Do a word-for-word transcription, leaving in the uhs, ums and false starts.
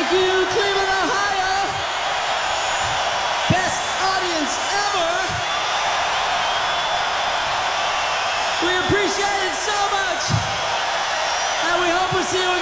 Thank you, Cleveland, Ohio. Best audience ever. We appreciate it so much. And we hope we'll see you again.